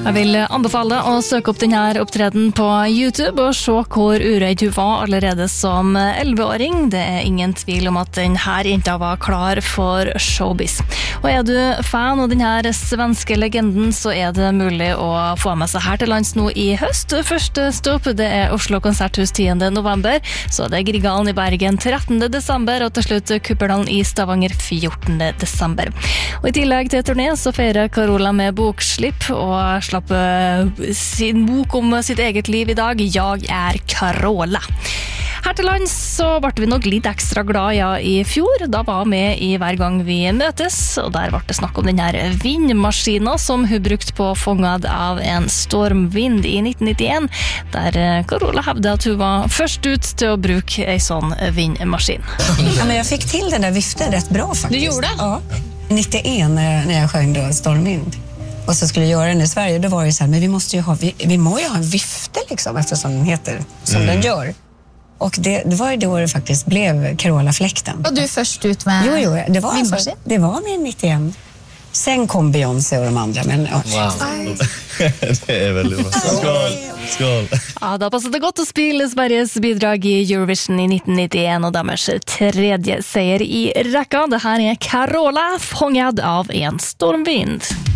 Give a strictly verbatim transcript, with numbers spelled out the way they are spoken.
Jeg vil anbefale deg å søke opp denne opptreden på YouTube og se hvor uredd hun var allerede som elleveåring. Det er ingen tvil om at denne jenta var klar for showbiz. Og er du fan av denne svenske legenden, så er det mulig å få med seg her til lands nå i høst. Første stopp, det er Oslo Konserthus tiende november, så det er Grieghallen i Bergen trettende desember, og til slutt Kupperdalen i Stavanger fjortende desember. Og i tillegg til turné så feirer Carola med bokslipp og slapp sin bok om sitt eget liv i dag, Jeg er Carola. Her til lands så ble vi nok litt ekstra glad ja, i fjor. Da var vi med i Hver gang vi møtes, og der ble det snakk om den her vindmaskinen som hun brukte på fånget av en stormvind i nitten nittien, der Carola hevde at hun var først ut til å bruke en sånn vindmaskin. Ja, men jeg fikk til den der viften rätt bra faktiskt. Du gjorde det? Ja. nittioen när jag sjöng då stormvind. Och så skulle jag göra den i Sverige, då var det så här, men vi måste ju ha vi, vi må ju ha en vifte liksom eftersom den heter som mm. den gör. Och det, det var ju då det faktiskt blev Carola-fläkten. Och du först ut med Jo jo, det var alltså, det var med nittioen. Sen kom Beyoncé och de andra, men ja. Wow. Det är väldigt bra. Skål. Skål. Ja, da passet det godt å spille Sveriges bidrag i Eurovision i nitten nittien og deres tredje seier i rekka. Det her er Carola, fånget av en stormvind.